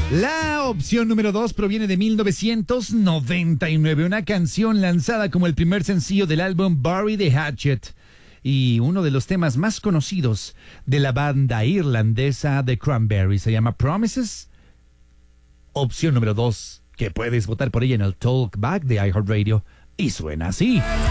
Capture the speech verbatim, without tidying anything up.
La opción número dos proviene de mil novecientos noventa y nueve, una canción lanzada como el primer sencillo del álbum Bury the Hatchet y uno de los temas más conocidos de la banda irlandesa The Cranberries. Se llama Promises. Opción número dos, que puedes votar por ella en el Talkback de iHeartRadio y suena así.